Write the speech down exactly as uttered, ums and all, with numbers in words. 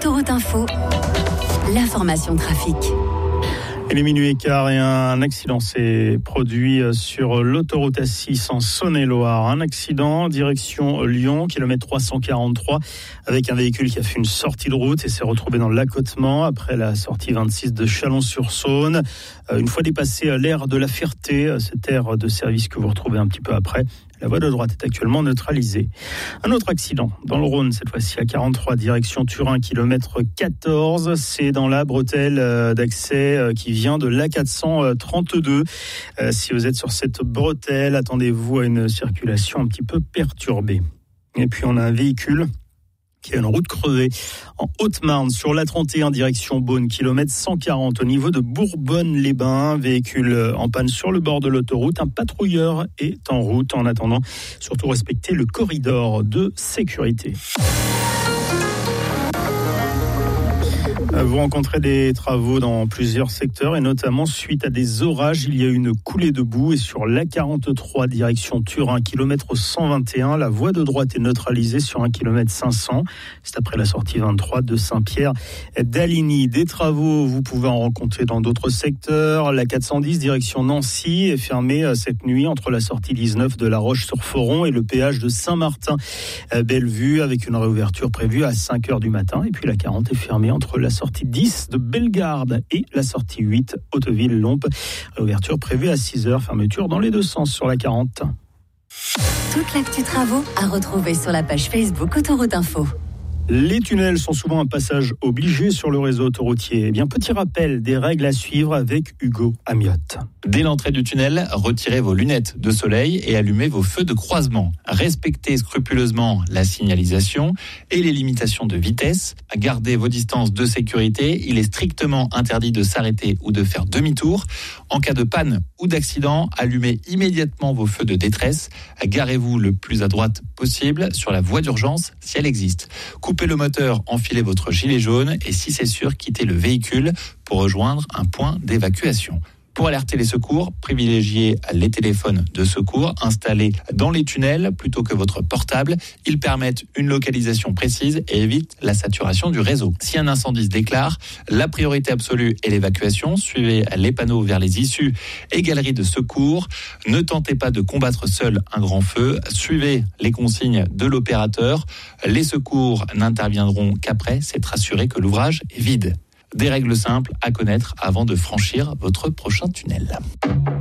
Autoroute Info, l'information trafic. Il est minuit et quart et un accident s'est produit sur l'autoroute A six en Saône-et-Loire. Un accident direction Lyon, kilomètre trois cent quarante-trois, avec un véhicule qui a fait une sortie de route et s'est retrouvé dans l'accotement après la sortie vingt-six de Chalon-sur-Saône. Une fois dépassé l'aire de la Ferté, cette aire de service que vous retrouvez un petit peu après, la voie de droite est actuellement neutralisée. Un autre accident dans le Rhône, cette fois-ci à quarante-trois, direction Turin, kilomètre quatorze. C'est dans la bretelle d'accès qui vient de l'A quatre cent trente-deux. Si vous êtes sur cette bretelle, attendez-vous à une circulation un petit peu perturbée. Et puis on a un véhicule qui a une route crevée en Haute-Marne sur l'A trente et un direction Beaune, kilomètre cent quarante au niveau de Bourbonne-les-Bains. Véhicule en panne sur le bord de l'autoroute. Un patrouilleur est en route. En attendant, surtout respecter le corridor de sécurité. Vous rencontrez des travaux dans plusieurs secteurs et notamment suite à des orages, il y a eu une coulée de boue et sur l'A quarante-trois direction Turin, kilomètre cent vingt et un, la voie de droite est neutralisée sur un kilomètre cinq cents. C'est après la sortie vingt-trois de Saint-Pierre d'Aligny. Des travaux, vous pouvez en rencontrer dans d'autres secteurs. La quatre cent dix direction Nancy est fermée cette nuit entre la sortie dix-neuf de La Roche-sur-Foron et le péage de Saint-Martin-Bellevue avec une réouverture prévue à cinq heures du matin. Et puis la quarante est fermée entre la sortie dix de Bellegarde et la sortie huit Hauteville-Lompe. Réouverture prévue à six heures, fermeture dans les deux sens sur la quarante. Toute l'actu travaux à retrouver sur la page Facebook Autoroute Info. Les tunnels sont souvent un passage obligé sur le réseau autoroutier. Eh bien, petit rappel des règles à suivre avec Hugo Amiotte. Dès l'entrée du tunnel, retirez vos lunettes de soleil et allumez vos feux de croisement. Respectez scrupuleusement la signalisation et les limitations de vitesse. Gardez vos distances de sécurité. Il est strictement interdit de s'arrêter ou de faire demi-tour. En cas de panne ou d'accident, allumez immédiatement vos feux de détresse. Garez-vous le plus à droite possible sur la voie d'urgence si elle existe. Coupez le moteur, enfilez votre gilet jaune et si c'est sûr, quittez le véhicule pour rejoindre un point d'évacuation. Pour alerter les secours, privilégiez les téléphones de secours installés dans les tunnels plutôt que votre portable. Ils permettent une localisation précise et évitent la saturation du réseau. Si un incendie se déclare, la priorité absolue est l'évacuation. Suivez les panneaux vers les issues et galeries de secours. Ne tentez pas de combattre seul un grand feu. Suivez les consignes de l'opérateur. Les secours n'interviendront qu'après s'être assuré que l'ouvrage est vide. Des règles simples à connaître avant de franchir votre prochain tunnel.